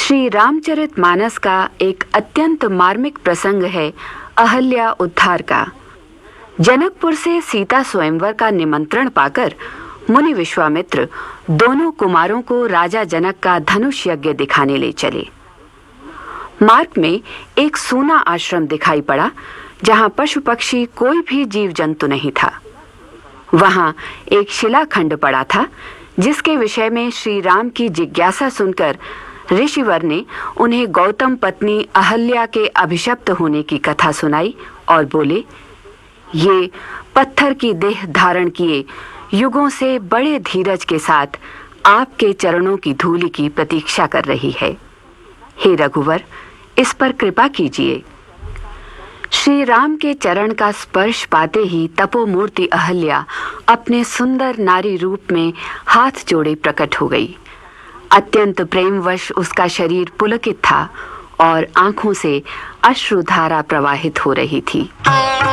श्री रामचरितमानस का एक अत्यंत मार्मिक प्रसंग है अहल्या उद्धार का। जनकपुर से सीता स्वयंवर का निमंत्रण पाकर मुनि विश्वामित्र दोनों कुमारों को राजा जनक का धनुष यज्ञ दिखाने ले चले। मार्ग में एक सूना आश्रम दिखाई पड़ा जहां पशु पक्षी कोई भी जीव जंतु नहीं था। वहां एक शिलाखंड पड़ा था जिसके विषय में श्री राम की जिज्ञासा सुनकर ऋषिवर ने उन्हें गौतम पत्नी अहल्या के अभिशप्त होने की कथा सुनाई और बोले, ये पत्थर की देह धारण किए युगों से बड़े धीरज के साथ आपके चरणों की धूलि की प्रतीक्षा कर रही है। हे रघुवर, इस पर कृपा कीजिए। श्री राम के चरण का स्पर्श पाते ही तपोमूर्ति अहल्या अपने सुंदर नारी रूप में हाथ जोड़े प्रकट हो गई। अत्यंत प्रेमवश उसका शरीर पुलकित था और आंखों से अश्रुधारा प्रवाहित हो रही थी।